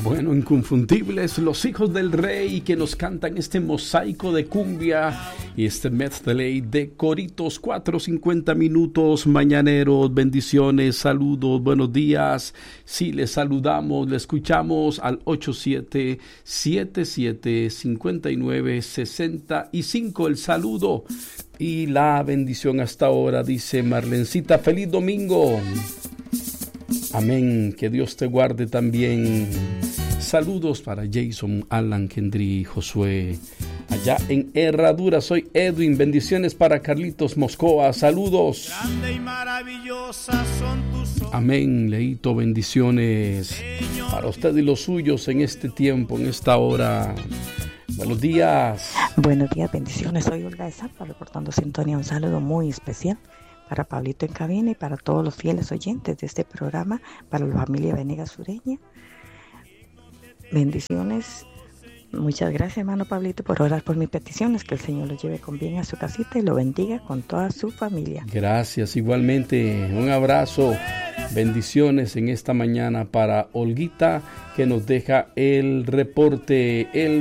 Bueno, inconfundibles, los hijos del rey que nos cantan este mosaico de cumbia y este medley de coritos, 4:50 minutos mañaneros. Bendiciones, saludos, buenos días. Sí, les saludamos, le escuchamos al 8777-5965. El saludo y la bendición hasta ahora, dice Marlencita. Feliz domingo. Amén, que Dios te guarde también. Saludos para Jason, Alan, Kendry, Josué, allá en Herradura. Soy Edwin, bendiciones para Carlitos Moscoa, saludos. Grande y maravillosa son tus obras. Amén, Leito, bendiciones para usted y los suyos en este tiempo, en esta hora. Buenos días. Buenos días, bendiciones. Soy Olga de Zampa, reportando sintonía. Un saludo muy especial para Pablito en cabina y para todos los fieles oyentes de este programa, para la familia Venegas Sureña. Bendiciones. Muchas gracias, hermano Pablito, por orar por mis peticiones. Que el Señor lo lleve con bien a su casita y lo bendiga con toda su familia. Gracias, igualmente. Un abrazo. Bendiciones en esta mañana para Olguita, que nos deja el reporte.